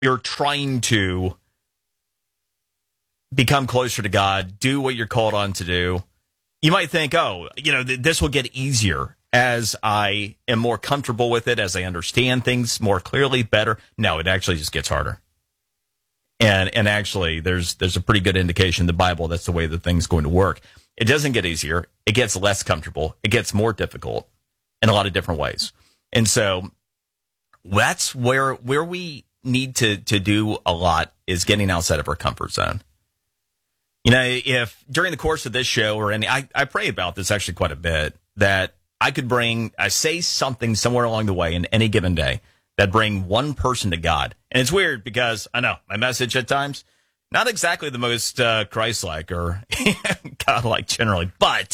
you're trying to become closer to God, do what you're called on to do, you might think, this will get easier as I am more comfortable with it, as I understand things more clearly, better. No, it actually just gets harder. And actually, there's a pretty good indication in the Bible that's the way the thing's going to work. It doesn't get easier. It gets less comfortable. It gets more difficult in a lot of different ways. And so that's where we need to do a lot, is getting outside of our comfort zone. If during the course of this show or I pray about this actually quite a bit, that I could say something somewhere along the way in any given day that bring one person to God. And it's weird because I know my message at times, not exactly the most Christ-like or God-like generally, but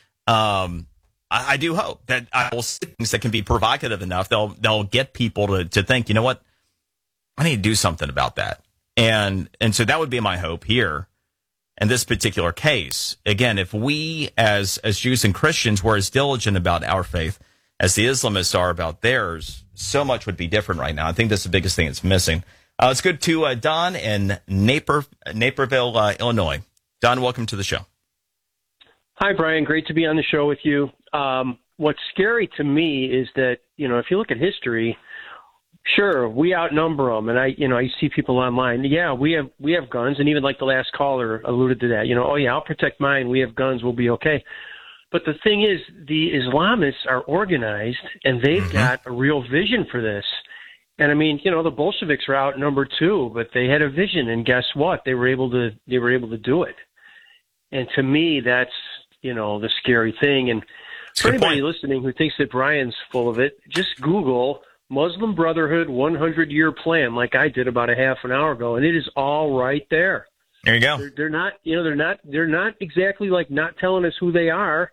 I do hope that I will say things that can be provocative enough. They'll get people to think, you know what, I need to do something about that. And so that would be my hope here in this particular case. Again, if we as Jews and Christians were as diligent about our faith as the Islamists are about theirs, so much would be different right now. I think that's the biggest thing that's missing. Let's go to Don in Naperville, Illinois. Don, welcome to the show. Hi, Brian. Great to be on the show with you. What's scary to me is that, if you look at history, sure, we outnumber them. And I see people online. Yeah, we have guns. And even like the last caller alluded to that, I'll protect mine. We have guns. We'll be okay. But the thing is, the Islamists are organized, and they've got a real vision for this. And I mean, the Bolsheviks were outnumbered too, but they had a vision, and guess what? They were able to do it. And to me, that's the scary thing. And for anybody listening who thinks that Brian's full of it, just Google Muslim Brotherhood 100-year plan, like I did about a half an hour ago, and it is all right there. There you go. They're not exactly like not telling us who they are.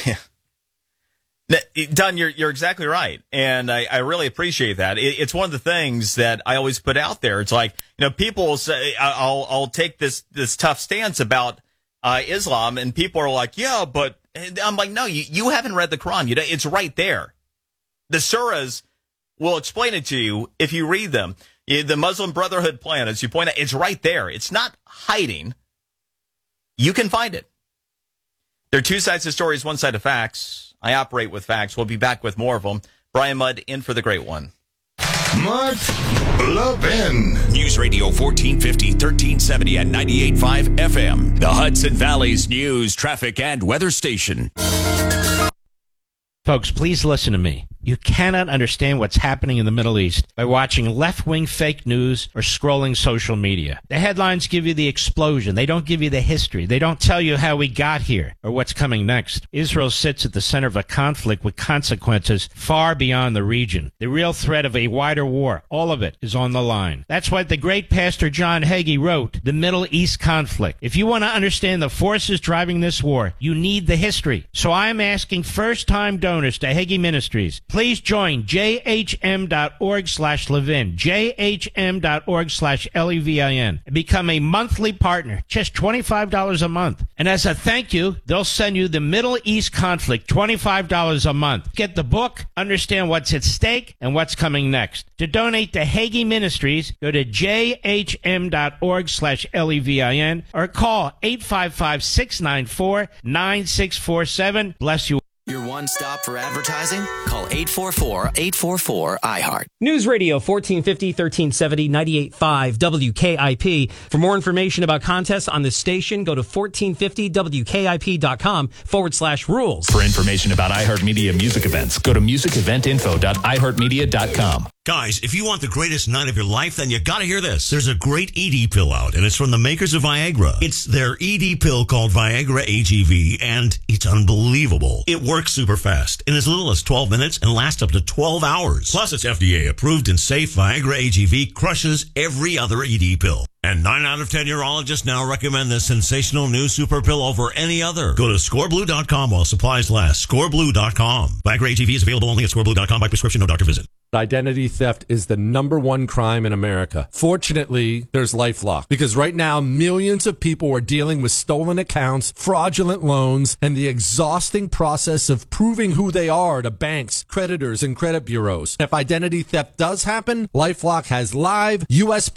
Don, you're exactly right, and I really appreciate that. It's one of the things that I always put out there. It's like, people say I'll take this tough stance about Islam, and people are like, yeah, but I'm like, no, you haven't read the Quran. It's right there. The surahs will explain it to you if you read them. The Muslim Brotherhood plan, as you point out, it's right there. It's not hiding. You can find it. There are two sides of stories, one side of facts. I operate with facts. We'll be back with more of them. Brian Mudd in for the great one. Mark Levin. News Radio 1450, 1370 and 98.5 FM. The Hudson Valley's news, traffic, and weather station. Folks, please listen to me. You cannot understand what's happening in the Middle East by watching left-wing fake news or scrolling social media. The headlines give you the explosion. They don't give you the history. They don't tell you how we got here or what's coming next. Israel sits at the center of a conflict with consequences far beyond the region. The real threat of a wider war, all of it is on the line. That's what the great Pastor John Hagee wrote, The Middle East Conflict. If you want to understand the forces driving this war, you need the history. So I'm asking first-time donors to Hagee Ministries, please join jhm.org/Levin, jhm.org/Levin, and become a monthly partner, just $25 a month. And as a thank you, they'll send you the Middle East Conflict, $25 a month. Get the book, understand what's at stake, and what's coming next. To donate to Hagee Ministries, go to jhm.org/Levin or call 855-694-9647. Bless you. Your one stop for advertising? Call 844-844-iHeart. News Radio 1450, 1370, 98.5 WKIP. For more information about contests on this station, go to 1450WKIP.com/rules. For information about iHeartMedia music events, go to musiceventinfo.iHeartMedia.com. Guys, if you want the greatest night of your life, then you gotta hear this. There's a great ED pill out, and it's from the makers of Viagra. It's their ED pill called Viagra AGV, and it's unbelievable. It works super fast, in as little as 12 minutes, and lasts up to 12 hours. Plus, it's FDA approved and safe. Viagra AGV crushes every other ED pill. And 9 out of 10 urologists now recommend this sensational new super pill over any other. Go to scoreblue.com while supplies last. Scoreblue.com. Viagra AGV is available only at scoreblue.com by prescription, no doctor visit. Identity theft is the #1 crime in America. Fortunately, there's LifeLock, because right now millions of people are dealing with stolen accounts, fraudulent loans, and the exhausting process of proving who they are to banks, creditors, and credit bureaus. If identity theft does happen, LifeLock has live U.S.